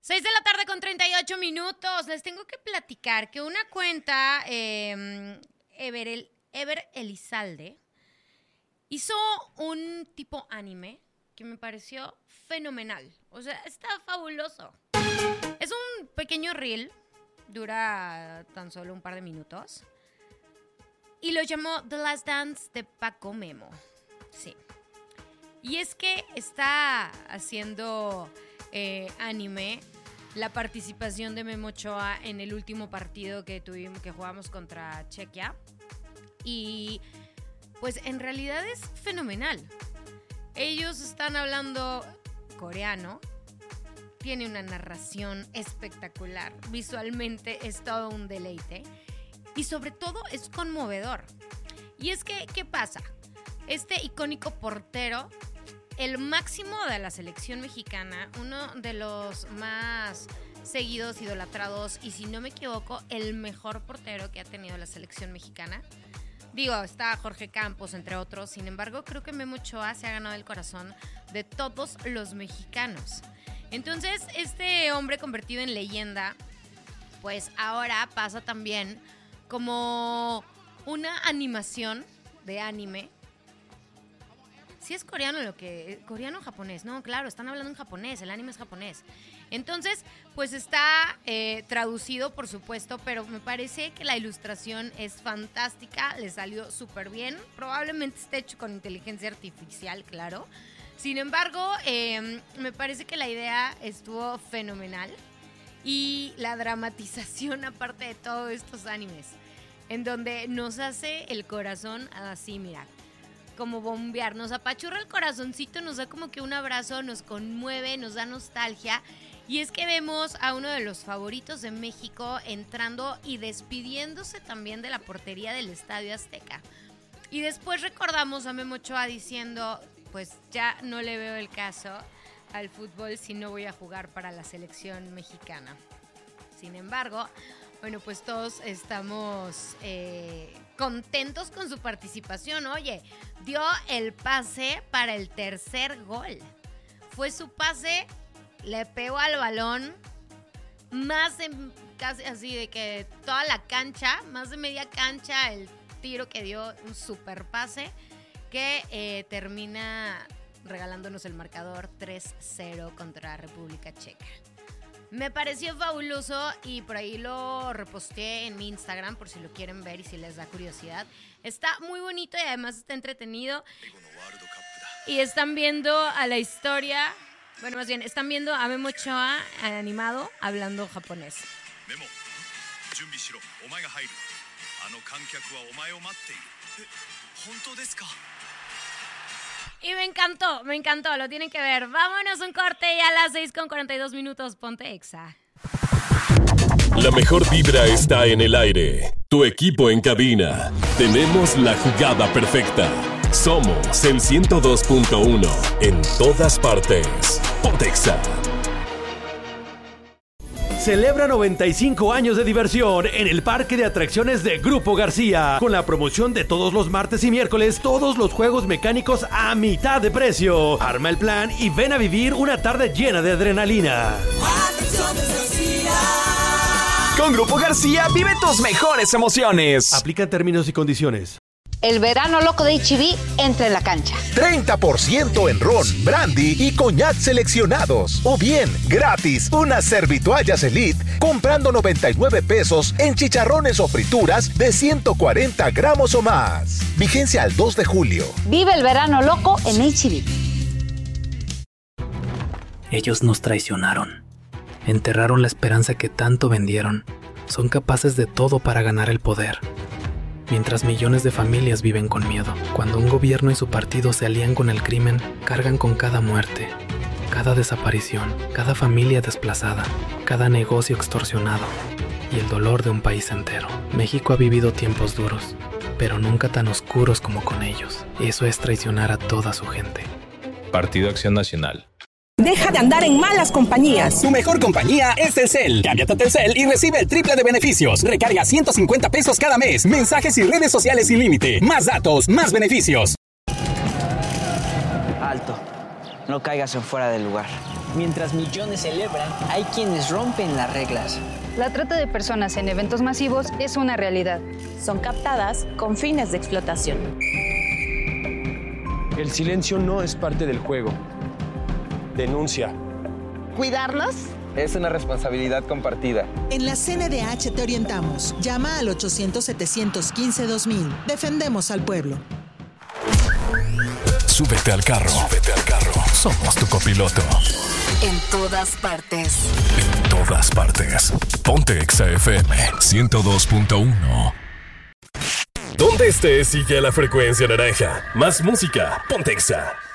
6:38 p.m. Les tengo que platicar que una cuenta, Ever Elizalde, hizo un tipo anime que me pareció fenomenal. O sea, está fabuloso. Es un pequeño reel, dura tan solo un par de minutos. Y lo llamó The Last Dance de Paco Memo. Sí. Y es que está haciendo anime la participación de Memo Ochoa en el último partido que jugamos contra Chequia. Y pues en realidad es fenomenal. Ellos están hablando coreano. Tiene una narración espectacular. Visualmente es todo un deleite. Y sobre todo es conmovedor. Y es que, ¿qué pasa? Este icónico portero, el máximo de la selección mexicana, uno de los más seguidos, idolatrados, y si no me equivoco, el mejor portero que ha tenido la selección mexicana. Digo, está Jorge Campos, entre otros. Sin embargo, creo que Memo Ochoa se ha ganado el corazón de todos los mexicanos. Entonces, este hombre convertido en leyenda, pues ahora pasa también como una animación de anime. Sí es coreano coreano o japonés. No, claro, están hablando en japonés, el anime es japonés. Entonces, pues está traducido, por supuesto, pero me parece que la ilustración es fantástica, le salió súper bien. Probablemente esté hecho con inteligencia artificial, claro. Sin embargo, me parece que la idea estuvo fenomenal. Y la dramatización, aparte de todos estos animes, en donde nos hace el corazón así, mira, como bombear, nos apachurra el corazoncito, nos da como que un abrazo, nos conmueve, nos da nostalgia. Y es que vemos a uno de los favoritos de México entrando y despidiéndose también de la portería del Estadio Azteca. Y después recordamos a Memo Ochoa diciendo, pues ya no le veo el caso al fútbol si no voy a jugar para la selección mexicana. Sin embargo, bueno, pues todos estamos contentos con su participación. Oye, dio el pase para el tercer gol. Fue su pase, le pegó al balón, casi así de que toda la cancha, más de media cancha, el tiro que dio, un super pase que termina regalándonos el marcador 3-0 contra República Checa. Me pareció fabuloso y por ahí lo reposteé en mi Instagram por si lo quieren ver y si les da curiosidad. Está muy bonito y además está entretenido. Y están viendo a la historia, bueno, más bien, están viendo a Memo Ochoa animado hablando japonés. Memo, 준비시로. 오마이가入る. あの観客はお前を待っている. 本当ですか? Y me encantó, lo tienen que ver. Vámonos un corte y a las 6:42 Ponte Exa. La mejor vibra está en el aire. Tu equipo en cabina. Tenemos la jugada perfecta. Somos el 102.1 en todas partes. Ponte Exa. Celebra 95 años de diversión en el parque de atracciones de Grupo García, con la promoción de todos los martes y miércoles, todos los juegos mecánicos a mitad de precio. Arma el plan y ven a vivir una tarde llena de adrenalina. Con Grupo García vive tus mejores emociones. Aplican términos y condiciones. El verano loco de H-E-B entra en la cancha. 30% en ron, brandy y coñac seleccionados. O bien, gratis, unas servitoallas Elite comprando 99 pesos en chicharrones o frituras de 140 gramos o más. Vigencia al 2 de julio. Vive el verano loco en H-E-B. Ellos nos traicionaron. Enterraron la esperanza que tanto vendieron. Son capaces de todo para ganar el poder. Mientras millones de familias viven con miedo. Cuando un gobierno y su partido se alían con el crimen, cargan con cada muerte, cada desaparición, cada familia desplazada, cada negocio extorsionado y el dolor de un país entero. México ha vivido tiempos duros, pero nunca tan oscuros como con ellos. Eso es traicionar a toda su gente. Partido Acción Nacional. Deja de andar en malas compañías. Tu mejor compañía es Telcel. Cámbiate a Telcel y recibe el triple de beneficios. Recarga 150 pesos cada mes. Mensajes y redes sociales sin límite. Más datos, más beneficios. Alto. no caigas en fuera del lugar. Mientras millones celebran, hay quienes rompen las reglas. La trata de personas en eventos masivos es una realidad. Son captadas con fines de explotación. El silencio no es parte del juego. Denuncia. Cuidarnos es una responsabilidad compartida. En la CNDH te orientamos. Llama al 800-715-2000. Defendemos al pueblo. Súbete al carro. Súbete al carro. Somos tu copiloto. En todas partes. En todas partes. Ponte Exa FM 102.1. Donde estés, sigue la frecuencia naranja. Más música. Ponte Exa.